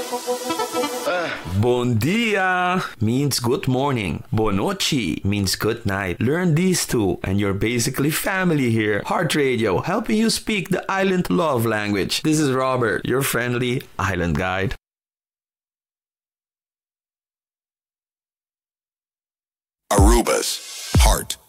Bon dia means good morning. Bonochi means good night. Learn these two and you're basically family here. Heart Radio, helping you speak the island love language. This is Robert, your friendly island guide. Aruba's Heart